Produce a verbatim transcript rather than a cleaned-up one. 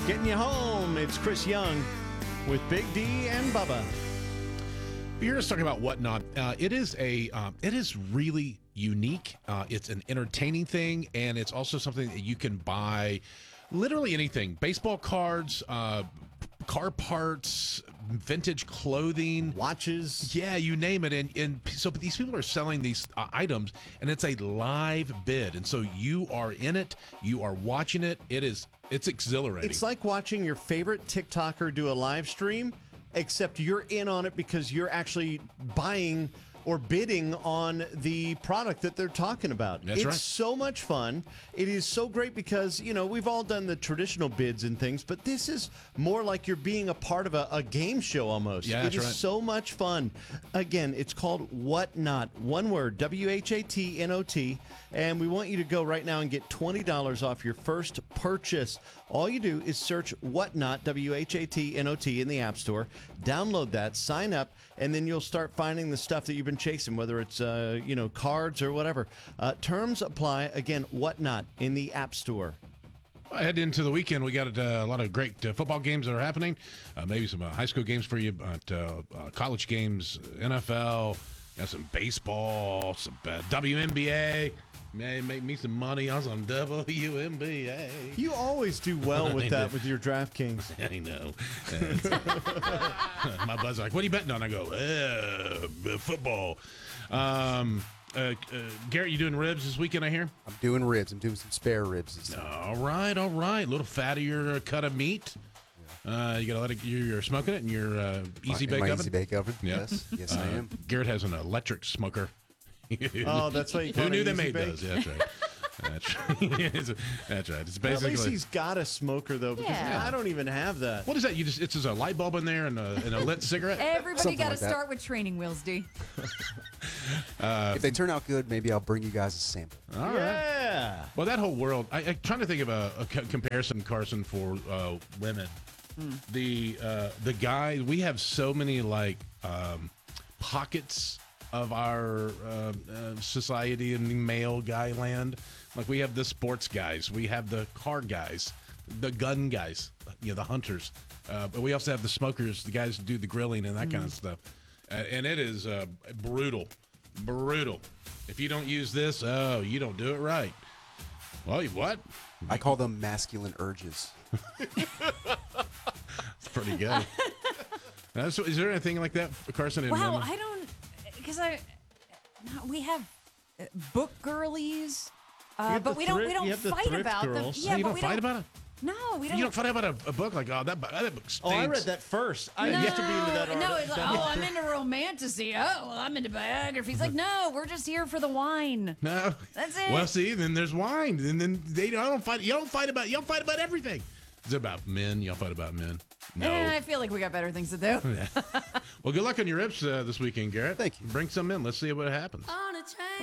Getting you home, it's Chris Young with Big D and Bubba. You're just talking about Whatnot. Uh, it is a, um, it is really unique. Uh, it's an entertaining thing, and it's also something that you can buy literally anything. Baseball cards, uh, car parts, vintage clothing. Watches. Yeah, you name it. And, and so these people are selling these uh, items, and it's a live bid. And so you are in it. You are watching it. It is, it's exhilarating. It's like watching your favorite TikToker do a live stream, except you're in on it because you're actually buying or bidding on the product that they're talking about. That's it's right. so much fun. It is so great because, you know, we've all done the traditional bids and things, but this is more like you're being a part of a, a game show almost. Yeah, it that's is right. so much fun. Again, it's called Whatnot. One word, W H A T N O T. And we want you to go right now and get twenty dollars off your first purchase. All you do is search Whatnot, W H A T N O T, in the App Store. Download that, sign up, and then you'll start finding the stuff that you've been chasing, whether it's, uh, you know, cards or whatever. Uh, terms apply. Again, Whatnot in the App Store. Head into the weekend. We got uh, a lot of great uh, football games that are happening. Uh, maybe some uh, high school games for you, but uh, uh, college games, N F L, got some baseball, some uh, W N B A. May make me some money on some W N B A. You always do well with that with your DraftKings. I know. Uh, my bud's like, "What are you betting on?" I go, uh, "Football." Um, uh, uh, Garrett, you doing ribs this weekend? I hear. I'm doing ribs. I'm doing some spare ribs. This time. All right, all right. A little fattier cut of meat. Uh, you gotta let it. You're smoking it in your uh, easy In bake my oven. Easy bake oven. Yeah. Yes, yes, I Uh, am. Garrett has an electric smoker. Oh, that's why you call Who it knew they Easy made Bake? those? Yeah, that's right. That's right. That's right. It's At basically. least he's got a smoker, though, because Yeah. I don't even have that. What is that? You just it's just a light bulb in there and a, and a lit cigarette. Everybody Something got to like that. start with training wheels, D. If they turn out good, maybe I'll bring you guys a sample. All right. Yeah. Well, that whole world. I, I'm trying to think of a, a co- comparison, Carson, for uh, women. The uh, the guy we have so many like um, pockets of our uh, uh, society in male guy land. Like we have the sports guys, we have the car guys, the gun guys, you know, the hunters. Uh, but we also have the smokers, the guys who do the grilling and that kind of stuff. Uh, and it is uh, brutal, brutal. If you don't use this, oh, you don't do it right. Well, you what? I call them masculine urges. It's pretty good. Uh, so is there anything like that, Carson? In Wow, women? I don't, because I, no, we have uh, book girlies, uh, have but the we don't thrift- we you don't have the fight thrift about girls. them. Yeah, you but don't we fight don't, about it. No, we don't. You don't fight about a, a book like, oh, that, bu- that book stinks. Oh, I read that first. I no, used to be into that. no, art- it's like, that- oh, I'm into romantasy. Oh, well, I'm into biographies. Like, no, we're just here for the wine. No, That's it. Well, see, then there's wine, and then they don't, I don't fight. You don't fight about. You don't fight about everything. Is it about men? Y'all fight about men? No. Eh, I feel like we got better things to do. Well, good luck on your rips uh, this weekend, Garrett. Thank you. Bring some in. Let's see what happens. On a train.